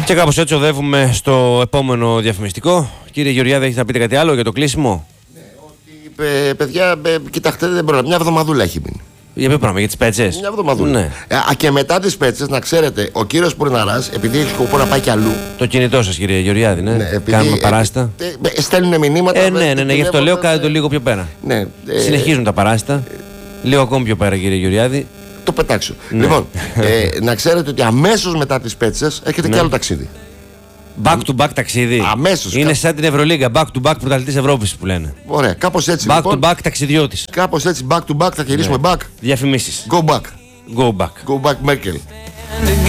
Και κάπως έτσι οδεύουμε στο επόμενο διαφημιστικό. Κύριε Γεωργιάδη, έχετε να πείτε κάτι άλλο για το κλείσιμο? Παιδιά, κοιτάξτε, δεν πρόλαβα. Μια εβδομαδούλα έχει μείνει. Για ποιο πράγμα, για τις πέτσες? Μια εβδομαδούλα. Ναι. Και μετά τις πέτσες, να ξέρετε, ο κύριος Πουρναράς, επειδή έχει σκοπό να πάει κι αλλού. Το κινητό σας, κύριε Γεωργιάδη, ναι. Κάνουμε παράστα. Στέλνουν μηνύματα. Ναι, γι' αυτό λέω, κάντε το λίγο πιο πέρα. Ναι, συνεχίζουν τα παράστα. Λίγο ακόμη πιο πέρα, κύριε Γεωργιάδη. Το πετάξω. Ναι. Λοιπόν, να ξέρετε ότι αμέσως μετά τις πέτσες έχετε κι άλλο ταξίδι. Back to back ταξίδι. Αμέσως. Είναι σαν την Ευρωλίγκα. Back to back πρωταθλητής Ευρώπης που λένε. Ωραία, κάπως έτσι. Back Λοιπόν, to back ταξιδιώτης. κάπως έτσι, back to back, θα γυρίσουμε back. Διαφημίσεις. Go back. Go back. Go back, Merkel.